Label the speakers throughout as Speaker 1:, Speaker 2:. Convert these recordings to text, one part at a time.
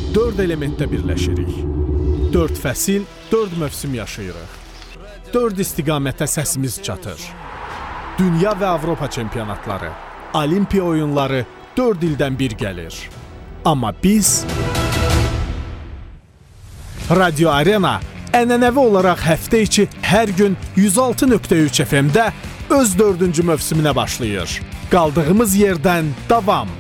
Speaker 1: 4 elementdə birləşirik. 4 fəsil, 4 mövsüm yaşayırıq. 4 istiqamətə səsimiz çatır. Dünya və Avropa çempionatları, Olimpiya oyunları 4 ildən bir gəlir. Amma biz Radio Arena ənənəvi olaraq həftə içi hər gün 106.3 FM-də öz 4-cü mövsümünə başlayır. Qaldığımız yerdən davam.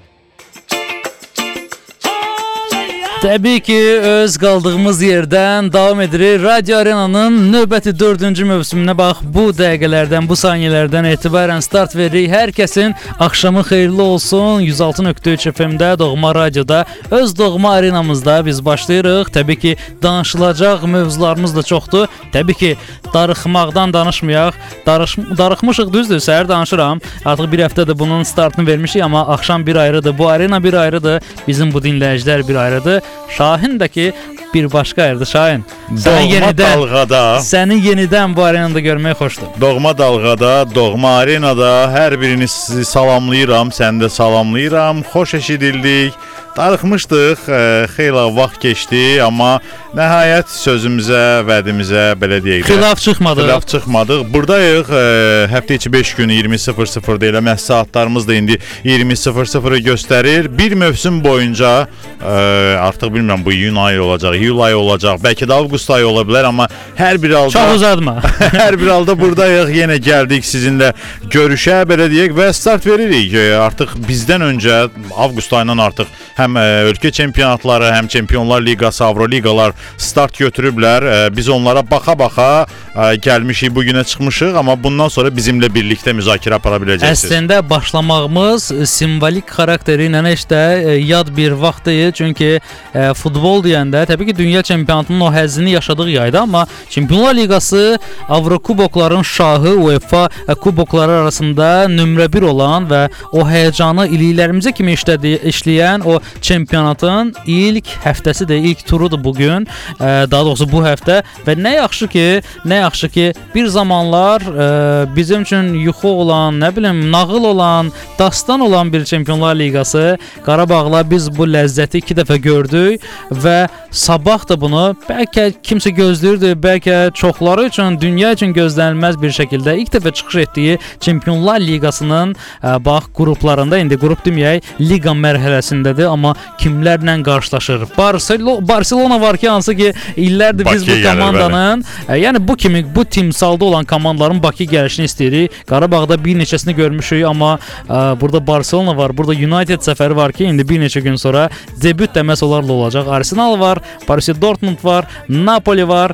Speaker 2: Təbii ki, öz qaldığımız yerdən davam edirik. Radio Arena'nın növbəti 4-cü mövsümünə bax, bu dəqiqələrdən, bu saniyələrdən etibarən start veririk. Hər kəsin axşamı xeyirli olsun. 106.3 FM-də, Doğma Radioda, öz Doğma Arenamızda biz başlayırıq. Təbii ki, danışılacaq mövzularımız da çoxdur. Təbii ki, darıxmaqdan danışmayaq. Darıxmışıq, düzdür, səhər danışıram. Artıq bir həftədir bunun startını vermişik, amma axşam bir ayrıdır. Bu arena bir ayrıdır. Bizim bu dinləyicilər bir ayrıdır. Şahin də ki bir başqa ayrıdır. Şahin, səni yenidən bu arenada görmək xoşdur.
Speaker 3: Doğma dalğada, Doğma Arenada hər birini sizi salamlayıram, səni də salamlayıram. Xoş eşidildik. Darıxmışdıq, xeyli vaxt keçdi, amma nəhayət sözümüzə, vədimizə, belə deyək də, xilaf çıxmadıq. Buradayıq, həftə içi 5 gün 20:00-da elə məhz saatlarımız da indi 20:00-ı göstərir. Bir mövsüm boyunca, artıq bilmirəm bu iyun ayı olacaq, iyul ayı olacaq, bəlkə də avqust ayı ola bilər, amma hər bir halda...
Speaker 2: Çox uzatma.
Speaker 3: Hər bir halda buradayıq, yenə gəldik sizinlə görüşə, belə deyək və start veririk. Artıq bizdən öncə, avqust ayından artıq həm ölkə çempionatları, həm Çempionlar Liqası, Avroliqalar start götürüblər. Biz onlara baxa-baxa gəlmişik, bugünə çıxmışıq, amma bundan sonra bizimlə birlikdə müzakirə apara biləcəksiniz.
Speaker 2: Əslində başlamağımız simvolik xarakteri ilə heç də yad bir vaxt deyil. Çünki futbol deyəndə təbii ki, dünya çempionatının o həzzini yaşadıq yayda, amma Çempionlar Liqası Avrokubokların şahı, UEFA kubokları arasında nömrə 1 olan və o həyəcanı iliklərimizə kimi işləyən o çempionatın ilk həftəsidir, ilk turudur bugün, daha doğrusu bu həftə və nə yaxşı ki bir zamanlar bizim üçün yuxu olan, nə bilim, nağıl olan, dastan olan bir Çempionlar Liqası Qarabağla biz bu ləzzəti 2 dəfə gördük və sabah da bunu bəlkə kimsə gözləyirdi, bəlkə çoxları üçün, dünya üçün gözlənilməz bir şəkildə ilk dəfə çıxış etdiyi Çempionlar Liqasının bax qruplarında, indi qrup deməyək, liqa mərhələsindədir, amma kimlərlə qarşılaşır? Barcelona var ki, hansı ki illərdir biz bu komandanın, yəni bu timsalda olan komandaların Bakıya gəlişini istəyirik. Qarabağda bir neçəsini görmüşük, amma burada Barcelona var, burada United səfəri var ki, indi bir neçə gün sonra debüt də məhz onlarla olacaq. Arsenal var, Borussia Dortmund var, Napoli var,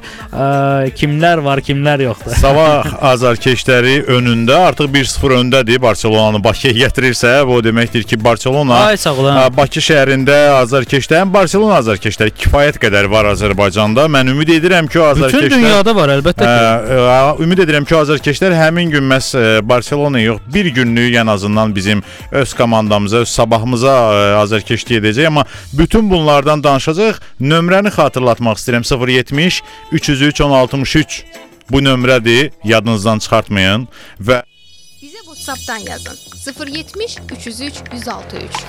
Speaker 2: kimlər var, kimlər yoxdur.
Speaker 3: Sabah azarkeşləri önündə, artıq 1-0 öndədir. Barcelonanı Bakıya gətirirsə, bu deməkdir ki, Barcelona Bakı şəhərində azarkeşlərin, Barcelona azarkeşləri kifayət qədər var Azərbaycanda. Mən ümid edirəm ki, o azarkeşlər...
Speaker 2: Bütün dünyada var, əlbəttə ki.
Speaker 3: Ümid edirəm ki, o azarkeşlər həmin gün məhz Barcelona yox, bir günlük ən azından bizim öz komandamıza, öz sabahımıza azarkeşlik edəcək. Amma bütün bunlardan danışacaq. Nömrəni xatırlatmaq istəyirəm. 070 303 1063 bu nömrədir. Yadınızdan çıxartmayın. Və
Speaker 4: bizə WhatsApp-dan yazın. 070 303 1063.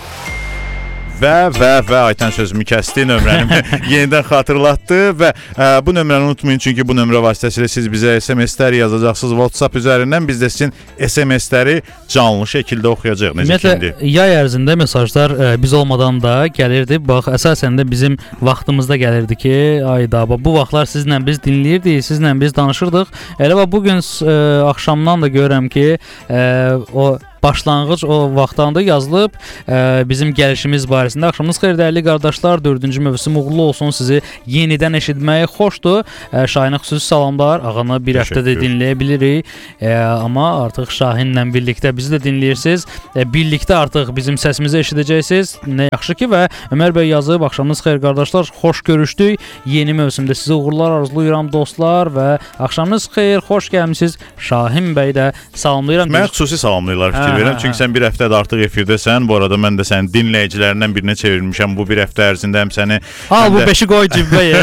Speaker 3: Və Aytən sözümü kəsdi, nömrəni yenidən xatırlatdı və bu nömrəni unutmayın, çünki bu nömrə vasitəsilə siz bizə SMS-lər yazacaqsınız WhatsApp üzərindən, biz də sizin SMS-ləri canlı şəkildə oxuyacaq.
Speaker 2: Ümumiyyətlə, yay ərzində mesajlar biz olmadan da gəlirdi. Bax, əsasən də bizim vaxtımızda gəlirdi ki, ayda, bu vaxtlar sizlə biz dinləyirdik, sizlə biz danışırdıq. Elə bugün axşamdan da görürəm ki, o başlanğıc o vaxtdan da yazılıb bizim gəlişimiz barəsində. Axşamınız xeyir dəyərli qardaşlar, 4-cü mövsüm uğurlu olsun, sizi yenidən eşitmək xoşdur. Şahinə xüsusi salamlar, ağanı bir həftədə dinləyə bilirik, amma artıq Şahinlə birlikdə bizi də dinləyirsiniz. Birlikdə artıq bizim səsimizi eşidəcəksiniz. Nə yaxşı ki və Ömər bəy yazıb, axşamınız xeyir qardaşlar, xoş görüşdük. Yeni mövsümdə sizə uğurlar arzulayıram dostlar və axşamınız xeyir, xoş gəlmisiniz. Şahin bəy də salamlayıram.
Speaker 3: Mən xüsusi salamlayırlar. verirəm. Çünki sən bir həftədə artıq efirdəsən. Bu arada mən də sənin dinləyicilərindən birinə çevrilmişəm bu bir həftə ərzində. Həm səni
Speaker 2: bu beşi qoy cibbəyə.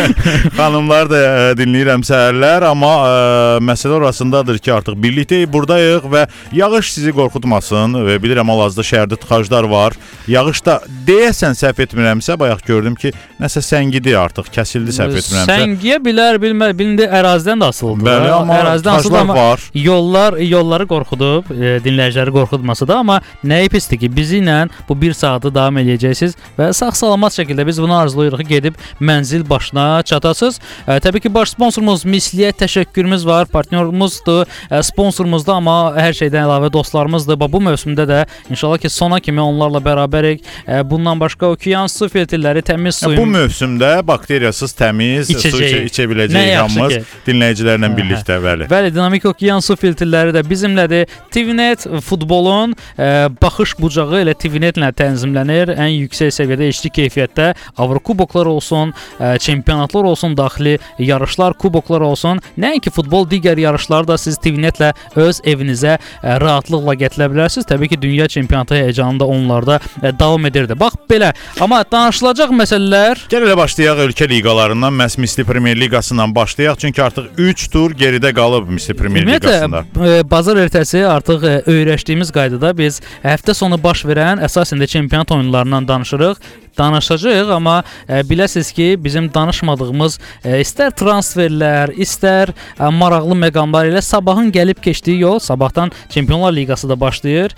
Speaker 3: Xanımlar da dinləyirəm səhərlər, amma məsələ orasındadır ki, artıq birlikdə buradayıq və yağış sizi qorxutmasın. Bilirəm hal-hazırda şəhərdə tıxaclar var. Yağış da deyəsən səhv etmirəmsə, bayaq gördüm ki, nəsə səngidir artıq, kəsildi səhv etmirəmsə.
Speaker 2: Səngiyə bilər, bilindi ərazidən də asılıdır.
Speaker 3: Bəli, amma tıxaclar var.
Speaker 2: Yolları qorxudub, dinləyiciləri qorxutmasa da, amma nəyi pisdir ki, bizi ilə bu bir saatı davam edəcəksiniz və sağ-salamat şəkildə biz bunu arzulayırıq ki, gedib mənzil başına çatasınız. Təbii ki, baş sponsorumuz Misliyə təşəkkürümüz var, partnyorumuzdur, sponsorumuzdur, amma hər şeydən əlavə dostlarımızdır. Bu mövsümdə də inşallah ki, sona kimi onlarla bərabərək. Bundan başqa okean su filtrləri, təmiz suyun.
Speaker 3: Bu mövsümdə bakteriyasız təmiz su içə biləcəyik hamımız dinləyicilərlə birlikdə.
Speaker 2: Bəli, dinamik okean su filtrləri də bizimlədir. TVNet futbolun baxış bucağı elə TVNetlə tənzimlənir. Ən yüksək səviyyədə HD keyfiyyətdə Avrokuboklar olsun, çempionatlar olsun, daxili yarışlar, kuboklar olsun. Nəinki futbol, digər yarışları da siz TVNetlə öz evinizə rahatlıqla gətirə bilərsiniz. Təbii ki, dünya çempionatı heyecanı da onlarda davam edirdi. Bax belə. Amma danışılacaq məsələlər.
Speaker 3: Gəl elə başlayaq ölkə liqalarından, məhz Misli Premyer Liqasından başlayaq. Çünki artıq 3 tur geridə qalıb Misli Premyer Liqasında.
Speaker 2: Bazar ertəsi artıq öyrəşdiyimiz qaydada biz həftə sonu baş verən əsasən də çempionat oyunlarından danışacağıq, amma biləsiniz ki, bizim danışmadığımız istər transferlər, istər maraqlı məqamlar ilə sabahın gəlib keçdiyi yol, sabahdan Çempionlar Liqası da başlayır.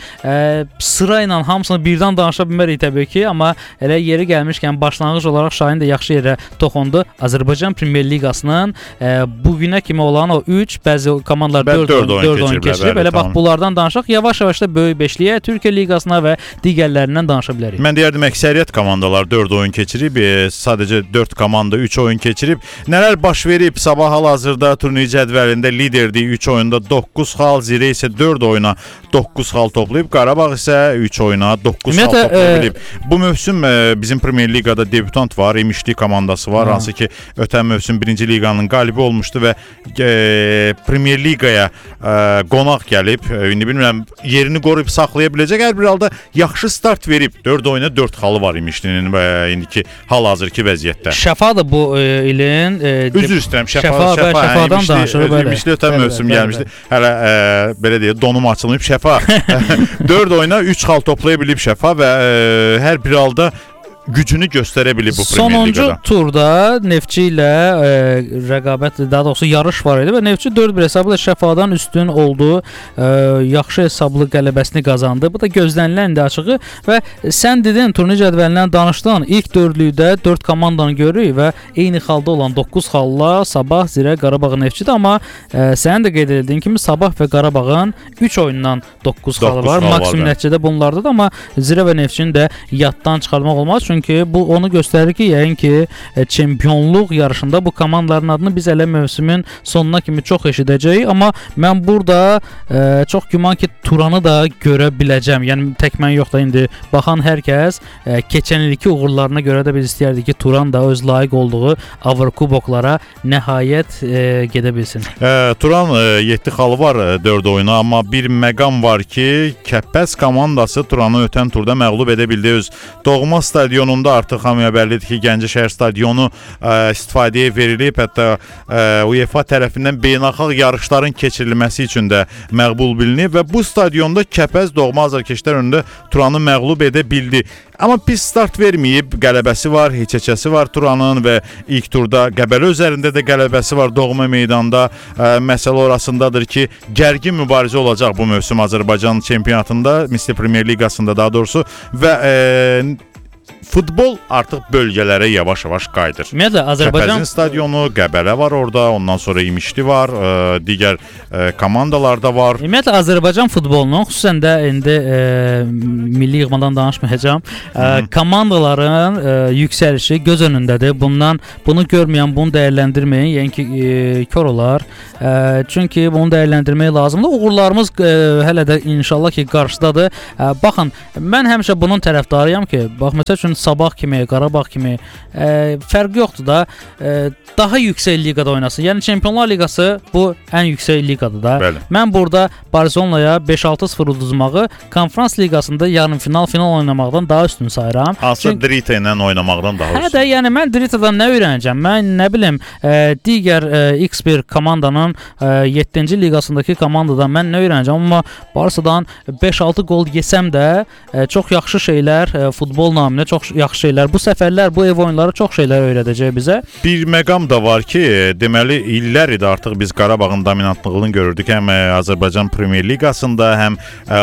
Speaker 2: Sıra ilə hamısını birdən danışa bilmərik təbii ki, amma elə yeri gəlmişkən başlanğıc olaraq Şahin də yaxşı yerə toxundu. Azərbaycan Premyer Liqasının bu günə kimi olan o 3, bəzi komandalar 4 oyun keçirib. Elə bax bunlardan danışaq. Yavaş-yavaş da böyük beşliyə, Türkiyə Liqasına və digərlərindən danışa bilərik.
Speaker 3: Mən deyərdim əksəriyyət komandalar 4 oyun keçirib, sadəcə 4 komanda 3 oyun keçirib. Nələr baş verib? Sabah hal-hazırda turnir cədvəlində liderdir, 3 oyunda 9 xal, Zirə isə 4 oyuna 9 xal toplayıb, Qarabağ isə 3 oyuna 9 xal toplayıb. Bu mövsüm bizim Premyer Liqada debutant var, İmişli komandası var, hansı ki ötən mövsüm 1-ci liqanın qalibi olmuşdu və Premyer Liqaya qonaq gəlib, indi bilmirəm yerini qoruyub saxlaya biləcək. Hər bir halda yaxşı start verib. 4 oyuna 4 xalı var İmişlinin indiki hal-hazırki vəziyyətdə.
Speaker 2: Şəfa da bu ilin
Speaker 3: üzr istəyirəm,
Speaker 2: Şəfadan danışırıq.
Speaker 3: İmişli ötən mövsüm gəlmişdi. Hələ belə deyək, donum açılmayıb. Şəfa 4 oyuna 3 xal toplaya bilib Şəfa və hər bir halda gücünü göstərə bilib bu Premyer Liqada.
Speaker 2: Sonuncu turda Neftçi ilə rəqabət, daha doğrusu yarış var idi və Neftçi 4-1 hesabla Şəfadan üstün oldu. Yaxşı hesablı qələbəsini qazandı. Bu da gözlənilən açığı və sən dedin, turnir cədvəlindən danışdın. İlk dördlükdə 4 komandanı görürük və eyni xalda olan 9 xalla Sabah, Zirə, Qarabağ, Neftçidir, amma sən də qeyd etdiyin kimi Sabah və Qarabağın 3 oyundan 9 xalı var. Maksimum nəticədə bunlardadır, amma Zirə və Neftçini də yaddan çıxarmaq olmaz. Çünki bu onu göstərir ki, yəqin ki, çempionluq yarışında bu komandaların adını biz elə mövsümün sonuna kimi çox eşidəcəyik. Amma mən burada çox güman ki, Turanı da görə biləcəm. Yəni tək mən yox da indi baxan hər kəs keçən ilki uğurlarına görə də biz istəyərdik ki, Turan da öz layiq olduğu Avrokuboklara nəhayət gedə bilsin.
Speaker 3: Turan 7 xalı var 4 oyuna, amma bir məqam var ki, Kəpəz komandası Turanı ötən turda məğlub edə bildi. Öz doğma stadionunda artıq hamıya bəllidir ki, Gəncə şəhər stadionu istifadəyə verilib. Hətta UEFA tərəfindən beynəlxalq yarışların keçirilməsi üçün də məqbul bilinib və bu stadionda Kəpəz doğma azarkeşlər önündə Turanı məğlub edə bildi. Amma pis start verməyib, qələbəsi var, heçəçəsi var Turanın və ilk turda Qəbələ üzərində də qələbəsi var doğma meydanda. Məsələ orasındadır ki, gərgin mübarizə olacaq bu mövsüm Azərbaycan çempionatında, Misli Premyer Liqasında daha doğrusu və futbol artıq bölgələrə yavaş-yavaş qayıdır.
Speaker 2: Ümumiyyətlə Azərbaycan
Speaker 3: Kəpəzin stadionu, Qəbələ var orada, ondan sonra İmişli var, digər komandalar da var.
Speaker 2: Ümumiyyətlə Azərbaycan futbolunun, xüsusən də indi milli yığmadan danışmayacağam, komandaların yüksəlişi göz önündədir. Bunu görməyən, bunu dəyərləndirməyin, yəni ki, kör olar. Çünki bunu dəyərləndirmək lazımdır. Uğurlarımız hələ də inşallah ki, qarşıdadır. Baxın, mən həmişə bunun tərəfdarıyam ki, bax məsəl üçün Sabah kimi, Qarabağ kimi fərq yoxdur da, daha yüksək liqada oynasın. Yəni Çempionlar Liqası bu ən yüksək liqadır da.
Speaker 3: Bəli.
Speaker 2: Mən burada Barselonaya 5-6-0 uduzmağı Konferans Liqasında yarımfinal, final oynamaqdan daha üstün sayıram.
Speaker 3: Hansı Drita ilə oynamaqdan daha üstün.
Speaker 2: Hə də, yəni mən Drita'dan nə öyrənəcəm? Mən nə bilim, digər X1 komandanın 7-ci liqasındakı komandadan mən nə öyrənəcəm? Amma Barsadan 5-6 gol yesəm də çox yaxşı şeylər, futbol naminə çox yaxşı şeylər. Bu səfərlər, bu ev oyunları çox şeylər öyrədəcək bizə.
Speaker 3: Bir məqam da var ki, deməli illər idi artıq biz Qarabağın dominantlığını görürdük. Həm Azərbaycan Premyer Liqasında, həm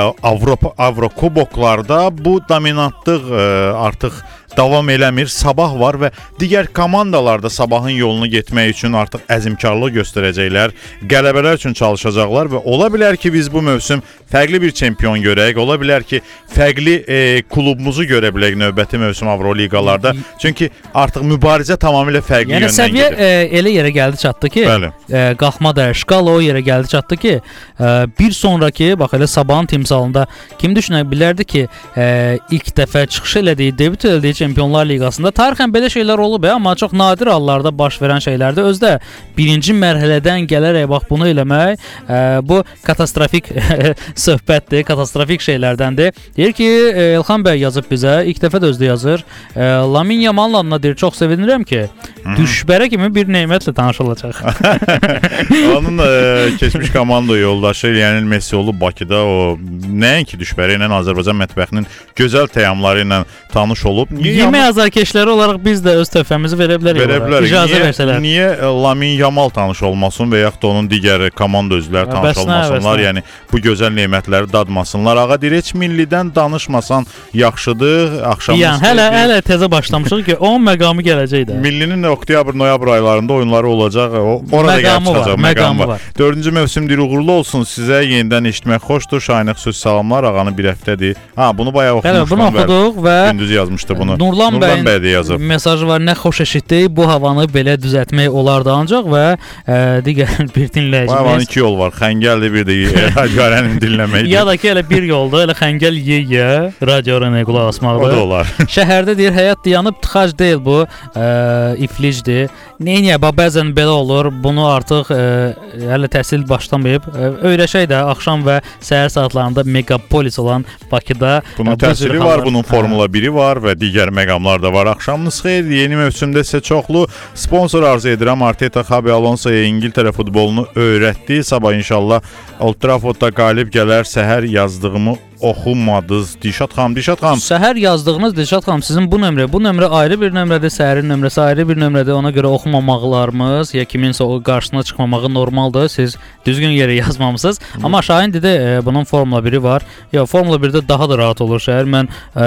Speaker 3: Avrokuboklarda bu dominantlıq artıq davam eləmir. Sabah var və digər komandalarda Sabahın yolunu getmək üçün artıq əzmkarlıq göstərəcəklər. Qələbələr üçün çalışacaqlar və ola bilər ki, biz bu mövsüm fərqli bir çempion görək. Ola bilər ki, fərqli klubumuzu görə bilək növbəti mövsüm Avroliqalarda. Çünki artıq mübarizə tamamilə fərqli yöndən gedir.
Speaker 2: Yəni səviyyə elə yerə gəldi çatdı ki, qalxma da, şkala o yerə gəldi çatdı ki, bir sonraki, bax elə Sabahın timsalında kim düşünə bilərdi ki, ilk dəfə çıxış elədiyi, debüt elədiyi Çempionlar Liqasında tarixən belə şeylər olub, amma çox nadir hallarda baş verən şeylərdir. Özdə birinci mərhələdən gələrək bax bunu eləmək, bu katastrofik söhbətdir, katastrofik şeylərdəndir. Deyir ki, Elxan bəy yazıb bizə, ilk dəfə də özdə yazır. Lamine Yamal'ın adına deyir, çox sevinirəm ki, düşbərə kimi bir nemətlə tanış olacaq.
Speaker 3: Onun keçmiş komanda yoldaşı Lionel Messi olub Bakıda, o nəinki düşbərə ilə Azərbaycan mətbəxinin gözəl təyyamları ilə tanış olub.
Speaker 2: Yemək azarkeşləri olaraq biz də öz töhfəmizi verə bilərik. İcazə versələr.
Speaker 3: Niyə Lamine Yamal tanış olmasın və yaxud da onun digər komanda üzvləri tanış olmasınlar? Yəni bu gözəl nemətləri dadmasınlar. Ağa deyir, heç millidən danışmasan yaxşıdır. Axşamınız
Speaker 2: hələ təzə başlamışıq ki, onun məqamı gələcək də.
Speaker 3: Millinin oktyabr-noyabr aylarında oyunları olacaq. Orada gəlib çıxacaq. Məqamı var. 4-cü mövsüm deyir, uğurlu olsun sizə. Yenidən eşitmək xoşdur. Şahinə xüsusi salamlar. Ağanı bir həftədir. Bunu bayaq oxumuşdum.
Speaker 2: Bunu oxuduq və
Speaker 3: gündüz yazmışdı bunu.
Speaker 2: Nurlan bəy mesajı var. Nə xoş eşitdik. Bu havanı belə düzəltmək olardı ancaq və digər bir dinləyicimiz.
Speaker 3: Bu havanın iki yol var. Xəngəlli bir də radioranı dinləmək.
Speaker 2: Ya da ki, elə bir yolda, elə xəngəl yeyə, radioranı qulaq asmaqdır.
Speaker 3: O da olar.
Speaker 2: Şəhərdə deyir, həyat dayanıb tıxac deyil bu, iflicdir. Neyniyə, bəzən belə olur. Bunu artıq hələ təhsil başlamayıb. Öyrəşək də axşam və səhər saatlarında megapolis olan Bakıda.
Speaker 3: Bunun təsiri var, bunun Formula 1-i var və digər məqamlar da var. Axşamınız xeyir. Yeni mövsümdə sizə çoxlu sponsor arzu edirəm. Arteta Xabi Alonso'ya İngiltərə futbolunu öyrətdi. Sabah inşallah Old Traffordda qalib gələr. Səhər yazdığımı oxumadınız. Dişat xanım.
Speaker 2: Səhər yazdığınız Dişat xanım sizin bu nömrə ayrı bir nömrədir, səhərin nömrəsi ayrı bir nömrədir. Ona görə oxumamaqlarımız ya kiminsə o qarşısına çıxmamağı normaldır. Siz düzgün yerə yazmamısınız. Amma Şahin dedi, bunun Formula 1-i var. Ya Formula 1-də daha da rahat olur şəhər. Mən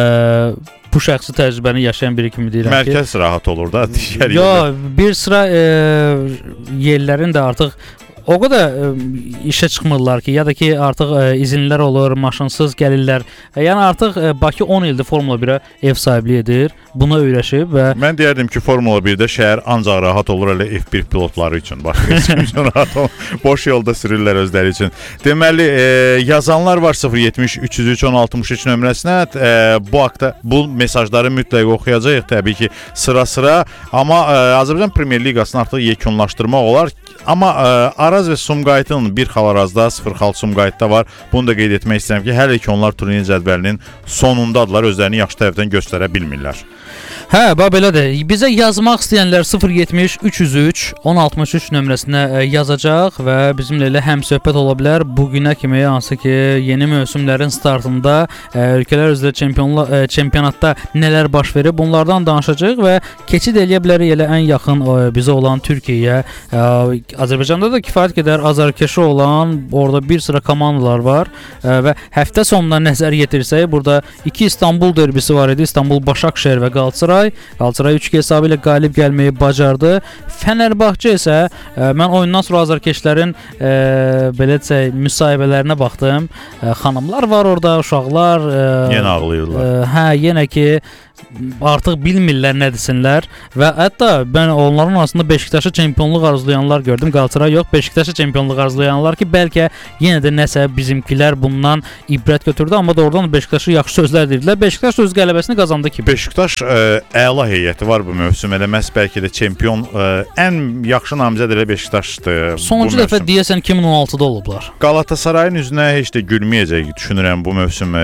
Speaker 2: bu şəxsi təcrübəni yaşayan biri kimi deyirəm ki,
Speaker 3: mərkəz rahat olur da digər yerdə.
Speaker 2: Yo, bir sıra yerlərin də artıq o qədər işə çıxmırlar ki, ya da ki artıq izinlər olur, maşınsız gəlirlər. Yəni artıq Bakı 10 ildir Formula 1-ə ev sahibliyi edir. Buna öyrəşib və
Speaker 3: mən deyərdim ki, Formula 1-də şəhər ancaq rahat olur elə F1 pilotları üçün. Başqa heç kim üçün rahat olur. Boş yolda sürürlər özləri üçün. Deməli, yazanlar var 070 303 1063 nömrəsinə. Bu haqda bu mesajları mütləq oxuyacağıq təbii ki, sıra-sıra. Amma Azərbaycan Premyer Liqasını artıq yekunlaşdırmaq olar. Amma Araz və Sumqayıtın bir xal Arazda, 0 xal Sumqayıtda var. Bunu da qeyd etmək istəyirəm ki, hələ ki onlar turnir cədvəlinin sonundadılar, özlərini yaxşı tərəfdən göstərə bilmirlər.
Speaker 2: Hə, belədir. Bizə yazmaq istəyənlər 070 303 1063 nömrəsinə yazacaq və bizimlə elə həmsöhbət ola bilər. Bu günə kimi hansı ki, yeni mövsümlərin startında ölkələr üzrə çempionatda nələr baş verir, bunlardan danışacağıq və keçid eləyə bilərik elə ən yaxın bizə olan Türkiyəyə. Azərbaycanda da kifayət qədər azarkeşi olan orada bir sıra komandalar var və həftə sonuna nəzər yetirsək, burada 2 İstanbul derbisi var idi. İstanbul Başakşehir və Qalatasaray 3-2 hesabı ilə qalib gəlməyi bacardı. Fenerbahçe isə mən oyundan sonra azarkeşlərin belə desək müsahibələrinə baxdım. Xanımlar var orada, uşaqlar
Speaker 3: yenə ağlayırlar.
Speaker 2: Yenə ki artıq bilmirlər nə desinlər və hətta mən onların arasında Beşiktaşa çempionluq arzulayanlar gördüm. Qalatasaray yox, Beşiktaşa çempionluq arzulayanlar ki, bəlkə yenə də nəsə bizimkilər bundan ibrət götürdü, amma doğrudan Beşiktaşa yaxşı sözlər dedilər. Beşiktaş öz qələbəsini qazandı ki.
Speaker 3: Beşiktaş əla heyəti var bu mövsüm. Elə məhz bəlkə də çempion ən yaxşı namizəd elə Beşiktaşdır.
Speaker 2: Sonuncu dəfə deyəsən 2016-da olublar.
Speaker 3: Qalatasarayın üzünə heç də gülməyəcək düşünürəm bu mövsüm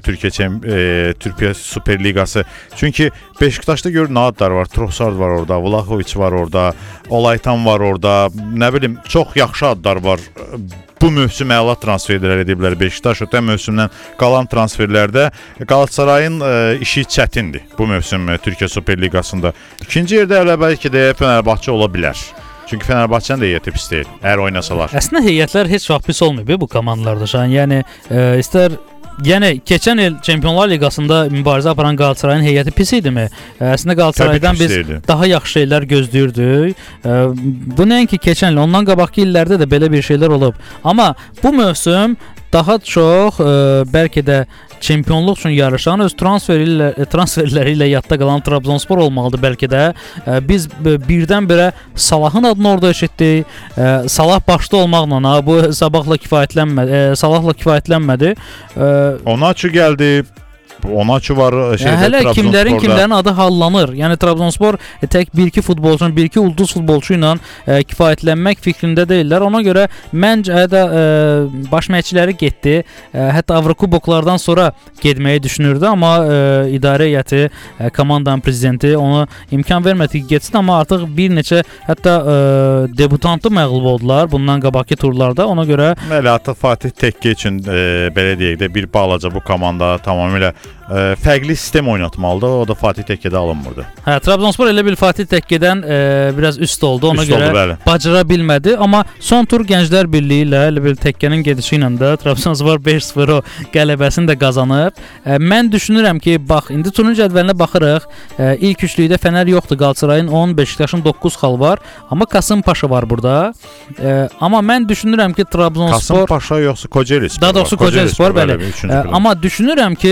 Speaker 3: Türkiyə Super Liqası. Çünki Beşiktaşda gör nə adlar var. Trossard var orada, Vlahovic var orada, Olaytan var orada. Nə bilim, çox yaxşı adlar var. Bu mövsüm əla transferlər ediblər Beşiktaş. Ötən mövsümdən qalan transferlərdə Qalatasarayın işi çətindir bu mövsüm Türkiyə Super Liqasında. İkinci yerdə elə bəlkə də Fenerbahçe ola bilər. Çünki Fenerbahçenin də heyəti pis deyil, əgər oynasalar.
Speaker 2: Əslində heyətlər heç vaxt pis olmayıb bu komandalarda. Yəni istər keçən il Çempionlar Liqasında mübarizə aparan Qalatasarayın heyəti pis idimi? Əslində Qalatasaraydan biz daha yaxşı şeylər gözləyirdik. Bu nəinki keçən il, ondan qabaqki illərdə də belə bir şeylər olub. Amma bu mövsüm daha çox bəlkə də çempionluq üçün yarışan öz transferləri ilə yadda qalan Trabzonspor olmalıdır bəlkə də. Biz birdən-birə Salahın adını orada eşitdik. Salah başda olmaqla bu Salahla kifayətlənmədi.
Speaker 3: Onaçu gəldi. Onaçu var
Speaker 2: hələ kimlərin adı hallanır. Yəni Trabzonspor tək 1-2 futbolçunun, 1-2 ulduz futbolçu ilə kifayətlənmək fikrində deyillər. Ona görə məncə də baş məşqçiləri getdi. Hətta Avrokuboklardan sonra getməyi düşünürdü, amma idarə heyəti, komandanın prezidenti ona imkan vermədi ki, getsin, amma artıq bir neçə hətta debutantı məğlub oldular bundan qabaqki turlarda. Ona görə
Speaker 3: artıq Fatih Tekke üçün belə deyək də bir balaca bu komanda tamamilə fərqli sistem oynatmalıdır. O da Fatih Tekke'də alınmırdı.
Speaker 2: Trabzonspor elə bil Fatih Tekke'dən biraz üst oldu. Ona görə bacara bilmədi. Amma son tur Gənclər Birliyi ilə elə bil Tekke'nin gedişi ilə də Trabzonspor 5-0 o qələbəsini də qazanıb. Mən düşünürəm ki, bax, indi turun cədvəlinə baxırıq. İlk üçlükdə Fənər yoxdur. Qalatasarayın 10, Beşiktaşın 9 xal var. Amma Kasımpaşa var burada. Amma mən düşünürəm ki, Trabzonspor
Speaker 3: Kasımpaşa yoxsa Kocaelispor.
Speaker 2: Daha doğrusu Kocaelispor bəli. Amma düşünürəm ki,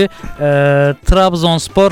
Speaker 2: Trabzonspor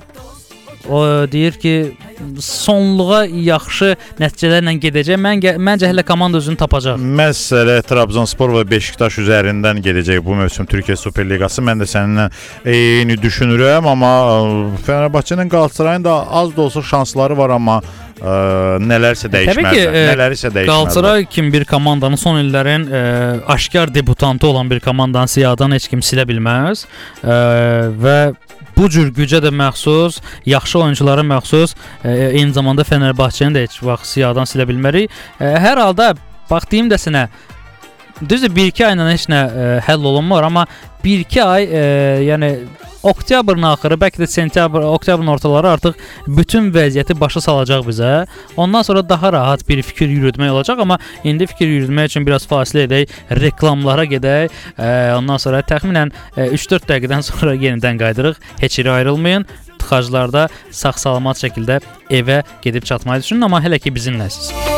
Speaker 2: deyir ki, sonluğa yaxşı nəticələrlə gedəcək. Məncə hələ komanda özünü tapacaq.
Speaker 3: Məsələ Trabzonspor və Beşiktaş üzərindən gedəcək bu mövsüm Türkiyə Super Liqası. Mən də səninlə eyni düşünürəm, amma Fenerbahçenin, Qalatasarayın da az da olsa şansları var, amma nələrsə dəyişməzlər.
Speaker 2: Qalatasaray kimi bir komandanın son illərin aşkar debutantı olan bir komandanın siyahıdan heç kim silə bilməz və bu cür gücə də məxsus, yaxşı oyunculara məxsus, eyni zamanda Fenerbahçeni də heç vaxt siyahıdan silə bilmərik. Hər halda bax deyim də sənə, düzdür 1-2 ayla heç nə həll olunmur, amma 1-2 ay, yəni oktyabrın axırı, bəlkə də sentyabr, oktyabrın ortaları artıq bütün vəziyyəti başa salacaq bizə. Ondan sonra daha rahat bir fikir yürütmək olacaq, amma indi fikir yürütmək üçün biraz fasilə edək, reklamlara gedək. Ondan sonra təxminən 3-4 dəqiqədən sonra yenidən qayıdırıq. Heç yerə ayrılmayın. Tıxaclarda sağ-salamat şəkildə evə gedib çatmayı düşünün, amma hələ ki bizimləsiniz.